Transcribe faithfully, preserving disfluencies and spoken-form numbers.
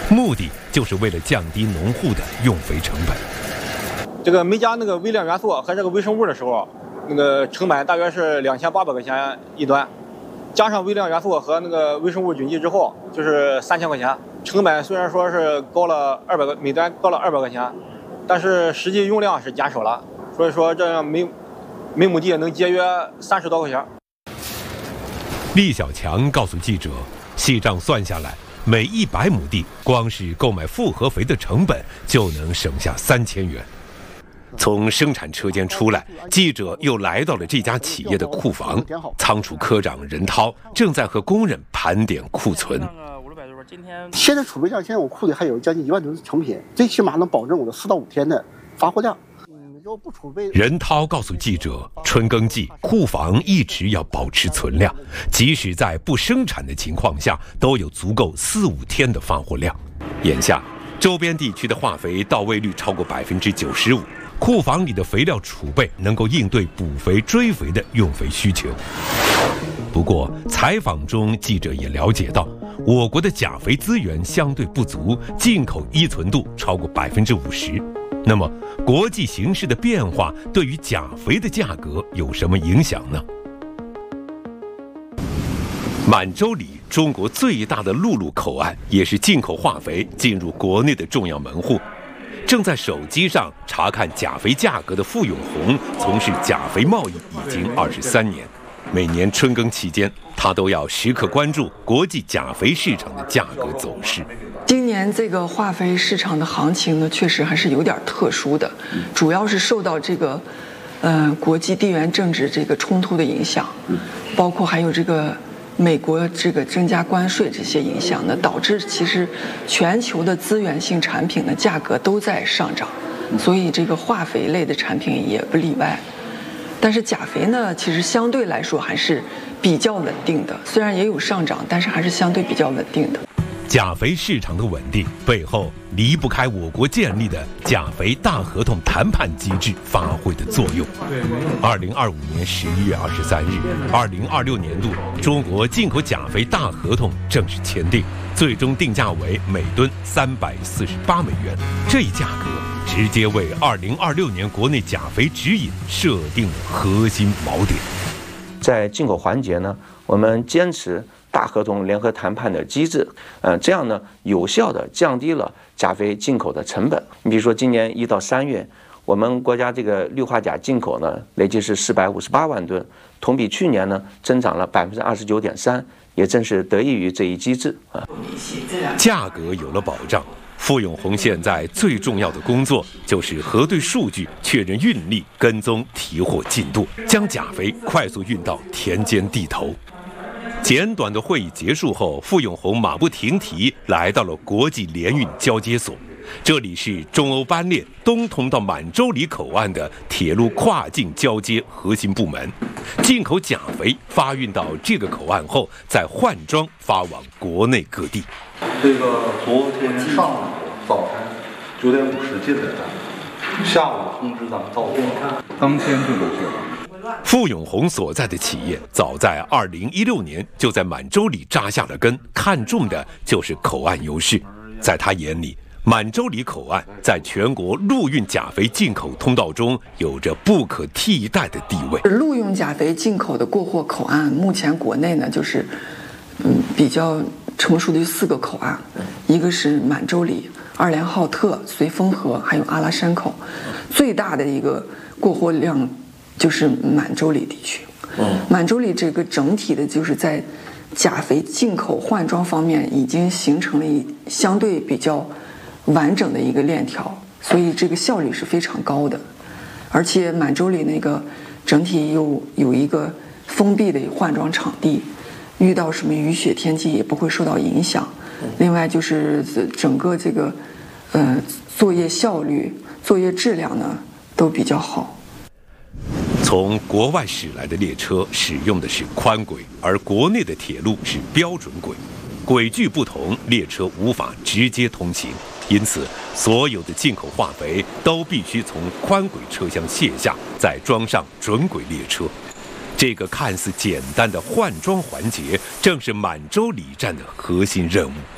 目的就是为了降低农户的用肥成本。 这个没加那个微量元素和这个微生物的时候，那个成本大约是两千八百块钱一吨，加上微量元素和那个微生物菌剂之后，就是三千块钱。成本虽然说是高了二百个每吨高了二百块钱，但是实际用量是减少了，所以说这样每每亩地能节约三十多块钱。 厉小强告诉记者，细账算下来，每一百亩地光是购买复合肥的成本就能省下三千元。从生产车间出来，记者又来到了这家企业的库房，仓储科长任涛正在和工人盘点库存。 现在储备量，现在我库里还有将近一万吨成品，最起码能保证我的四到五天的发货量。 任涛告诉记者，春耕季库房一直要保持存量，即使在不生产的情况下，都有足够四五天的发货量。眼下，周边地区的化肥到位率超过百分之九十五，库房里的肥料储备能够应对补肥、追肥的用肥需求。不过，采访中记者也了解到，我国的钾肥资源相对不足，进口依存度超过百分之五十。那么，国际形势的变化对于钾肥的价格有什么影响呢？满洲里，中国最大的陆路口岸，也是进口化肥进入国内的重要门户。正在手机上查看钾肥价格的傅永红，从事钾肥贸易已经二十三年。每年春耕期间，他都要时刻关注国际钾肥市场的价格走势。 今年这个化肥市场的行情呢，确实还是有点特殊的，主要是受到这个，呃，国际地缘政治这个冲突的影响，包括还有这个美国这个增加关税这些影响呢，导致其实全球的资源性产品的价格都在上涨，所以这个化肥类的产品也不例外。但是钾肥呢，其实相对来说还是比较稳定的，虽然也有上涨，但是还是相对比较稳定的。 钾肥市场的稳定背后离不开我国建立的钾肥大合同谈判机制发挥的作用。二零二五年十一月二十三日，二零二六年度中国进口钾肥大合同正式签订，最终定价为每吨三百四十八美元。这一价格直接为二零二六年国内钾肥指引设定了核心锚点。 在进口环节呢，我们坚持大合同联合谈判的机制，呃，这样呢，有效地降低了钾肥进口的成本。你比如说，今年一到三月，我们国家这个氯化钾进口呢，累计是四百五十八万吨，同比去年呢增长了百分之二十九点三，也正是得益于这一机制啊。 价格有了保障，傅永红现在最重要的工作就是核对数据，确认运力，跟踪提货进度，将钾肥快速运到田间地头。简短的会议结束后，傅永红马不停蹄来到了国际联运交接所，这里是中欧班列东通到满洲里口岸的铁路跨境交接核心部门。进口钾肥发运到这个口岸后，再换装发往国内各地。 这个昨天上午早晨九点五十进来的，下午通知咱们到货，当天就过去了。 傅永红所在的企业早在二零一六年就在满洲里扎下了根，看重的就是口岸优势。在他眼里，满洲里口岸在全国陆运钾肥进口通道中有着不可替代的地位。 陆运钾肥进口的过货口岸，目前国内呢就是嗯比较成熟的四个口岸，一个是满洲里、二连浩特、绥芬河，还有阿拉山口。最大的一个过货量就是满洲里地区。满洲里这个整体的就是在钾肥进口换装方面已经形成了一相对比较完整的一个链条，所以这个效率是非常高的。而且满洲里那个整体又有一个封闭的换装场地，遇到什么雨雪天气也不会受到影响。另外就是整个这个呃作业效率、作业质量呢都比较好。 从国外驶来的列车使用的是宽轨，而国内的铁路是标准轨，轨距不同，列车无法直接通行，因此所有的进口化肥都必须从宽轨车厢卸下，再装上准轨列车。这个看似简单的换装环节，正是满洲里站的核心任务。